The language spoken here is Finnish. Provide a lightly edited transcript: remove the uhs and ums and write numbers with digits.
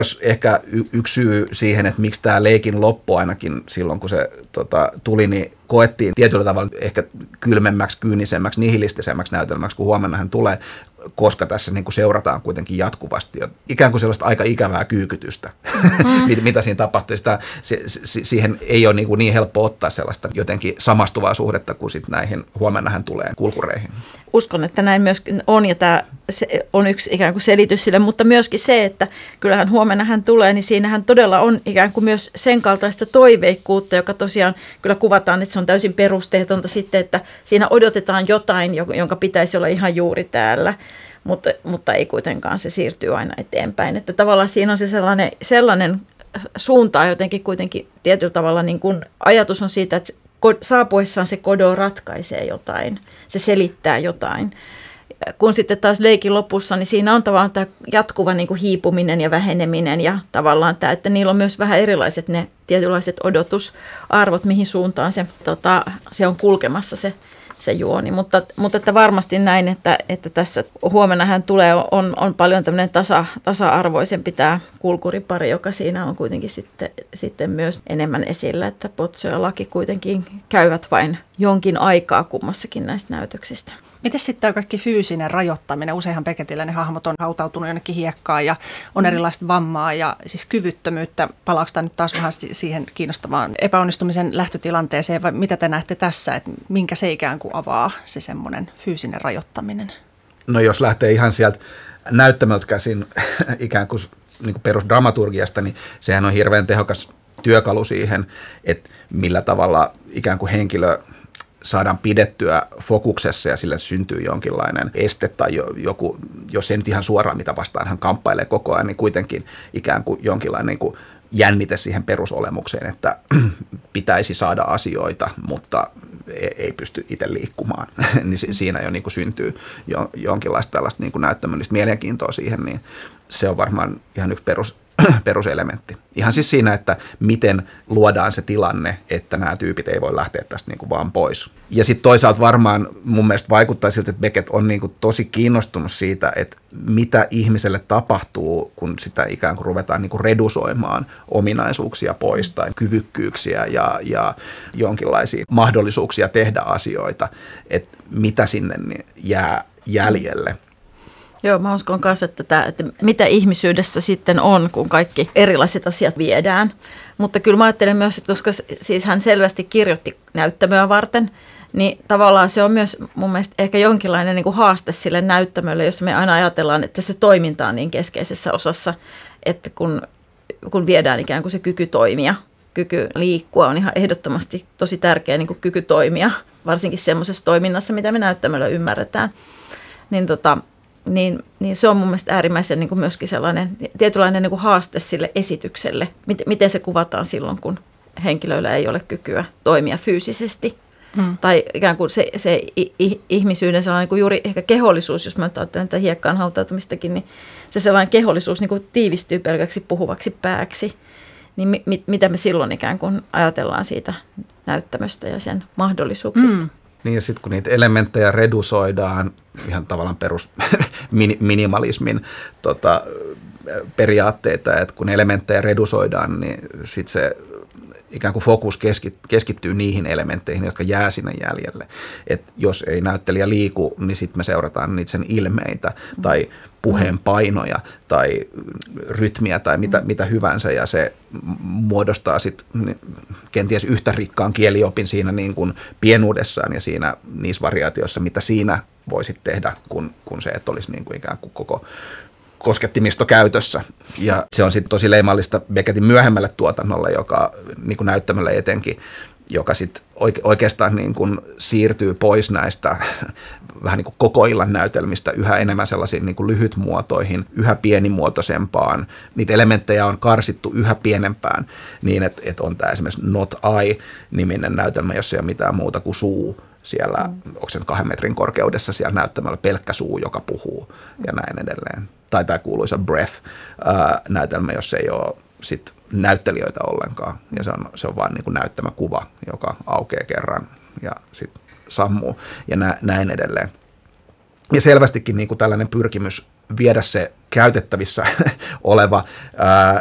Jos ehkä yksi syy siihen, että miksi tämä leikin loppu ainakin silloin, kun se tuli, niin koettiin tietyllä tavalla ehkä kylmemmäksi, kyynisemmäksi, nihilistisemmäksi näytelmäksi, kun huomenna hän tulee, koska tässä niin kuin seurataan kuitenkin jatkuvasti ikään kuin sellaista aika ikävää kyykytystä, mitä siinä tapahtuu. Siihen ei ole niin helppo ottaa sellaista jotenkin samastuvaa suhdetta kuin sit näihin huomenna hän tulee kulkureihin. Uskon, että näin myöskin on, ja tämä on yksi ikään kuin selitys sille, mutta myöskin se, että kyllähän huomenna hän tulee, niin siinähän todella on ikään kuin myös sen kaltaista toiveikkuutta, joka tosiaan kyllä kuvataan, että se on täysin perusteetonta sitten, että siinä odotetaan jotain, jonka pitäisi olla ihan juuri täällä, mutta ei kuitenkaan, se siirtyy aina eteenpäin. Että tavallaan siinä on se sellainen suunta jotenkin kuitenkin tietyllä tavalla, niin kuin ajatus on siitä, että saapuessaan se Godot ratkaisee jotain, se selittää jotain. Kun sitten taas leikin lopussa, niin siinä on tavallaan tämä jatkuva niin kuin hiipuminen ja väheneminen ja tavallaan tämä, että niillä on myös vähän erilaiset ne tietynlaiset odotusarvot, mihin suuntaan se on kulkemassa se juoni. Mutta että varmasti näin, että tässä huomenna hän tulee, on paljon tämmöinen tasa-arvoisempi tämä kulkuripari, joka siinä on kuitenkin sitten myös enemmän esillä, että Pozzo ja Laki kuitenkin käyvät vain jonkin aikaa kummassakin näistä näytöksistä. Miten sitten tämä kaikki fyysinen rajoittaminen? Useinhan Becketillä ne hahmot on hautautunut jonnekin hiekkaan ja on erilaista vammaa ja siis kyvyttömyyttä. Palaako tämä nyt taas vähän siihen kiinnostavaan epäonnistumisen lähtötilanteeseen vai mitä te näette tässä, että minkä se ikään kuin avaa se semmoinen fyysinen rajoittaminen? No jos lähtee ihan sieltä näyttämöltä käsin ikään kuin, perusdramaturgiasta, niin sehän on hirveän tehokas työkalu siihen, että millä tavalla ikään kuin henkilö saadaan pidettyä fokuksessa ja sille syntyy jonkinlainen este tai joku, jos ei nyt ihan suoraan mitä vastaan hän kamppailee koko ajan, niin kuitenkin ikään kuin jonkinlainen niin kuin jännite siihen perusolemukseen, että pitäisi saada asioita, mutta ei pysty itse liikkumaan. Niin siinä jo niin kuin syntyy jonkinlaista tällaista niin kuin näyttämöllistä mielenkiintoa siihen, niin se on varmaan ihan yksi peruselementti. Ihan siis siinä, että miten luodaan se tilanne, että nämä tyypit ei voi lähteä tästä niin kuin vaan pois. Ja sitten toisaalta varmaan mun mielestä vaikuttaa siltä, että Beckett on niin kuin tosi kiinnostunut siitä, että mitä ihmiselle tapahtuu, kun sitä ikään kuin ruvetaan niin kuin redusoimaan ominaisuuksia pois tai kyvykkyyksiä ja jonkinlaisia mahdollisuuksia tehdä asioita, että mitä sinne jää jäljelle. Joo, mä uskon kanssa, että mitä ihmisyydessä sitten on, kun kaikki erilaiset asiat viedään. Mutta kyllä mä ajattelen myös, että koska siis hän selvästi kirjoitti näyttämöä varten, niin tavallaan se on myös mun mielestä ehkä jonkinlainen niin kuin haaste sille näyttämölle, jos me aina ajatellaan, että se toiminta on niin keskeisessä osassa, että kun viedään ikään kuin se kyky toimia, kyky liikkua on ihan ehdottomasti tosi tärkeä niin kuin kyky toimia, varsinkin semmoisessa toiminnassa, mitä me näyttämöllä ymmärretään, niin se on mun mielestä äärimmäisen niin kuin myöskin sellainen tietynlainen niin kuin haaste sille esitykselle. Miten se kuvataan silloin, kun henkilöillä ei ole kykyä toimia fyysisesti. Tai ikään kuin se ihmisyyden sellainen niin kuin juuri ehkä kehollisuus, jos mä ajattelen tätä hiekkaan hautautumistakin, niin se sellainen kehollisuus niin kuin tiivistyy pelkäksi puhuvaksi pääksi. Niin mitä me silloin ikään kuin ajatellaan siitä näyttämöstä ja sen mahdollisuuksista. Niin ja sitten kun niitä elementtejä redusoidaan, ihan tavallaan minimalismin periaatteita, että kun elementtejä redusoidaan, niin sitten se ikään kuin fokus keskittyy niihin elementteihin, jotka jää sinne jäljelle. Et jos ei näyttelijä liiku, niin sitten me seurataan niitä sen ilmeitä tai puheen painoja tai rytmiä tai mitä hyvänsä, ja se muodostaa sitten kenties yhtä rikkaan kieliopin siinä niin kuin pienuudessaan ja siinä niissä variaatioissa, mitä siinä voisit tehdä, kun se et olisi niin kuin ikään kuin koko koskettimisto käytössä. Ja se on sitten tosi leimallista Beckettin myöhemmälle tuotannolle, joka niin kuin näyttämölle etenkin, joka sitten oikeastaan niin kuin siirtyy pois näistä vähän niin kuin koko illan näytelmistä yhä enemmän sellaisiin niin kuin lyhytmuotoihin, yhä pienimuotoisempaan. Niitä elementtejä on karsittu yhä pienempään niin, että on tämä esimerkiksi Not I-niminen näytelmä, jossa ei ole mitään muuta kuin suu siellä, onko se 2 metrin korkeudessa siellä näyttämällä, pelkkä suu, joka puhuu ja näin edelleen. Tai tämä kuuluisa Breath-näytelmä, jossa ei ole sit näyttelijöitä ollenkaan, ja se on vaan niin kuin näyttämäkuva, joka aukeaa kerran ja sitten sammuu ja näin edelleen. Ja selvästikin niin kuin tällainen pyrkimys viedä se käytettävissä oleva